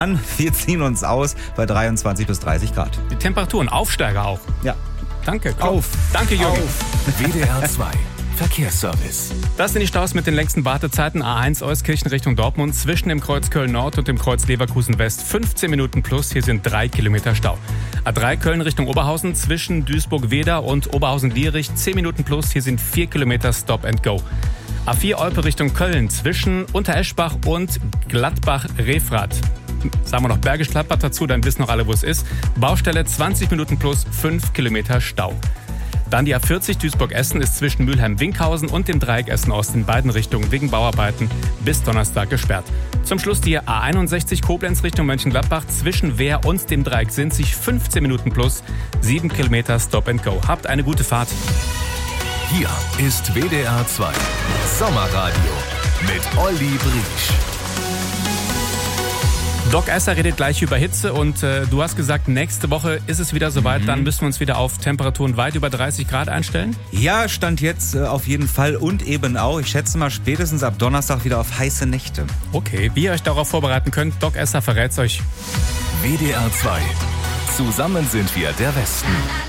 Wir ziehen uns aus bei 23 bis 30 Grad. Die Temperaturen, Aufsteiger auch. Ja. Danke. Komm. Auf. Danke, Jürgen. Auf. WDR 2 Verkehrsservice. Das sind die Staus mit den längsten Wartezeiten. A1 Euskirchen Richtung Dortmund zwischen dem Kreuz Köln Nord und dem Kreuz Leverkusen West 15 Minuten plus. Hier sind 3 Kilometer Stau. A3 Köln Richtung Oberhausen zwischen Duisburg-Weder und Oberhausen-Lierich 10 Minuten plus. Hier sind 4 Kilometer Stop and Go. A4 Olpe Richtung Köln zwischen Untereschbach und Gladbach-Refrath. Sagen wir noch Bergisch Gladbach dazu, dann wissen noch alle, wo es ist. Baustelle 20 Minuten plus 5 Kilometer Stau. Dann die A40 Duisburg-Essen ist zwischen Mülheim-Winkhausen und dem Dreieck Essen-Ost in beiden Richtungen wegen Bauarbeiten bis Donnerstag gesperrt. Zum Schluss die A61 Koblenz Richtung Mönchengladbach zwischen Wehr und dem Dreieck sind sich 15 Minuten plus 7 Kilometer Stop and Go. Habt eine gute Fahrt. Hier ist WDR 2 Sommerradio mit Olli Briesch. Doc Esser redet gleich über Hitze und du hast gesagt, nächste Woche ist es wieder soweit, dann müssen wir uns wieder auf Temperaturen weit über 30 Grad einstellen? Ja, Stand jetzt auf jeden Fall und eben auch, ich schätze mal spätestens ab Donnerstag wieder auf heiße Nächte. Okay, wie ihr euch darauf vorbereiten könnt, Doc Esser verrät's euch. WDR 2. Zusammen sind wir der Westen.